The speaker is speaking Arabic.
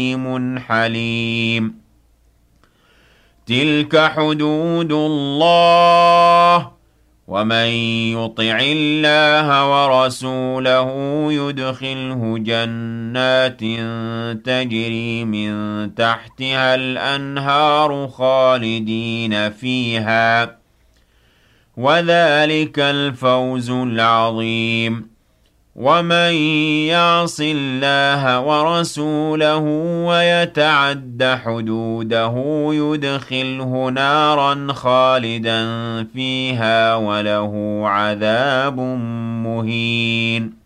حليم تلك حدود الله ومن يطع الله ورسوله يدخله جنات تجري من تحتها الأنهار خالدين فيها وذلك الفوز العظيم ومن يعص الله ورسوله ويتعد حدوده يدخله نارا خالدا فيها وله عذاب مهين